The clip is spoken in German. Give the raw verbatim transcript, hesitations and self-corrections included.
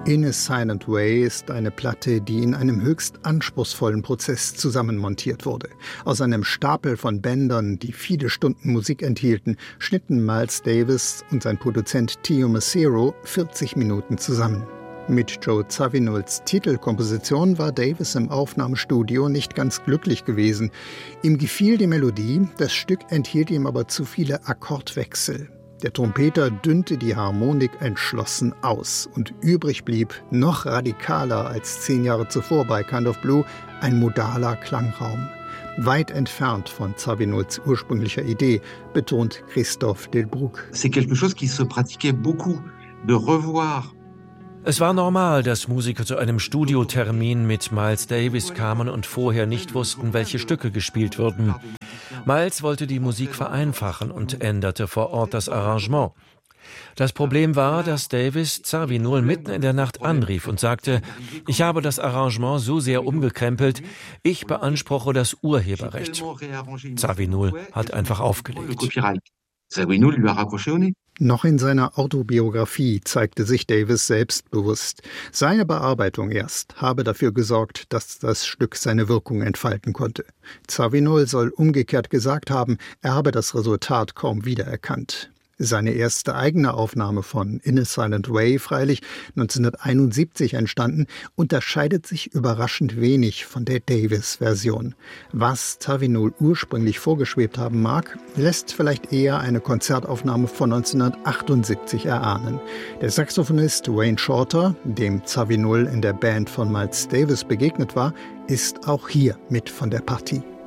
In a Silent Way ist eine Platte, die in einem höchst anspruchsvollen Prozess zusammenmontiert wurde. Aus einem Stapel von Bändern, die viele Stunden Musik enthielten, schnitten Miles Davis und sein Produzent Teo Macero vierzig Minuten zusammen. Mit Joe Zawinulls Titelkomposition war Davis im Aufnahmestudio nicht ganz glücklich gewesen. Ihm gefiel die Melodie, das Stück enthielt ihm aber zu viele Akkordwechsel. Der Trompeter dünnte die Harmonik entschlossen aus und übrig blieb, noch radikaler als zehn Jahre zuvor bei Kind of Blue, ein modaler Klangraum. Weit entfernt von Zawinulls ursprünglicher Idee, betont Christophe Delbrück. C'est quelque chose qui se pratiquait beaucoup, de revoir. Es war normal, dass Musiker zu einem Studiotermin mit Miles Davis kamen und vorher nicht wussten, welche Stücke gespielt würden. Miles wollte die Musik vereinfachen und änderte vor Ort das Arrangement. Das Problem war, dass Davis Zawinul mitten in der Nacht anrief und sagte, ich habe das Arrangement so sehr umgekrempelt, ich beanspruche das Urheberrecht. Zawinul hat einfach aufgelegt. Noch in seiner Autobiografie zeigte sich Davis selbstbewusst. Seine Bearbeitung erst habe dafür gesorgt, dass das Stück seine Wirkung entfalten konnte. Zawinul soll umgekehrt gesagt haben, er habe das Resultat kaum wiedererkannt. Seine erste eigene Aufnahme von In a Silent Way, freilich neunzehnhunderteinundsiebzig entstanden, unterscheidet sich überraschend wenig von der Davis-Version. Was Zawinul ursprünglich vorgeschwebt haben mag, lässt vielleicht eher eine Konzertaufnahme von neunzehnhundertachtundsiebzig erahnen. Der Saxophonist Wayne Shorter, dem Zawinul in der Band von Miles Davis begegnet war, ist auch hier mit von der Partie.